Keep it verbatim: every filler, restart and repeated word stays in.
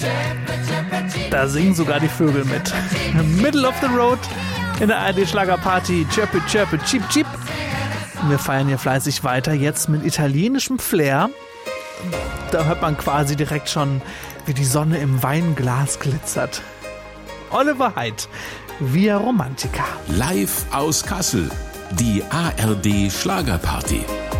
Da singen sogar die Vögel mit. Middle of the Road in der A R D-Schlagerparty. Chirpe, chirpe, cheep, cheep. Wir feiern hier fleißig weiter, jetzt mit italienischem Flair. Da hört man quasi direkt schon, wie die Sonne im Weinglas glitzert. Oliver Haidt, Via Romantica. Live aus Kassel, die A R D-Schlagerparty.